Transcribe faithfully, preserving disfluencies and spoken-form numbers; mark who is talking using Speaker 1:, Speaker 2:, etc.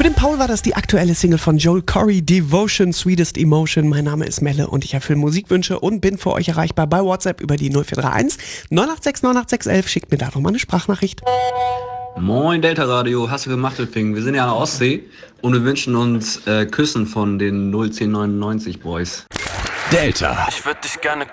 Speaker 1: den Paul war das die aktuelle Single von Joel Corry, Devotion, Sweetest Emotion. Mein Name ist Melle und ich erfülle Musikwünsche und bin für euch erreichbar bei WhatsApp über die null vier drei eins neun acht sechs neun acht sechs eins eins. Schickt mir da doch mal eine Sprachnachricht.
Speaker 2: Moin Delta Radio, hast du gemacht, Ping? Wir sind ja an der Ostsee und wir wünschen uns äh, Küssen von den null zehn neunundneunzig Boys.
Speaker 3: Delta.
Speaker 4: Ich würd dich gerne